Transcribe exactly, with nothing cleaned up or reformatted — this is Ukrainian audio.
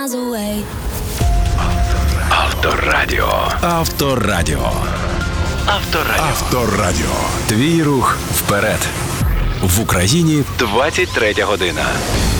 miles away. Авторадіо. Авторадіо. Авторадіо. Авторадіо. Твій рух вперед. В Україні двадцять третя година.